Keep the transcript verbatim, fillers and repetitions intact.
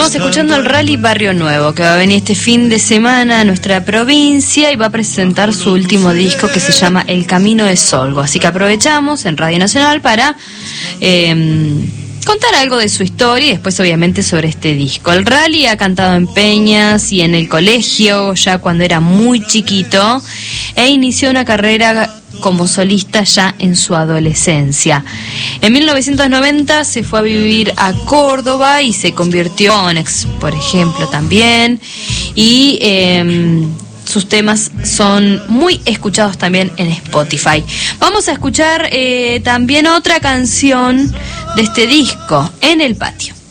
Estamos escuchando el Rally Barrio Nuevo, que va a venir este fin de semana a nuestra provincia y va a presentar su último disco que se llama El Camino de Solgo. Así que aprovechamos en Radio Nacional para eh, contar algo de su historia y después obviamente sobre este disco. El Rally ha cantado en peñas y en el colegio ya cuando era muy chiquito e inició una carrera como solista ya en su adolescencia. En mil novecientos noventa se fue a vivir a Córdoba y se convirtió en Onex, por ejemplo, también. Y eh, sus temas son muy escuchados también en Spotify. Vamos a escuchar eh, también otra canción de este disco, En el Patio.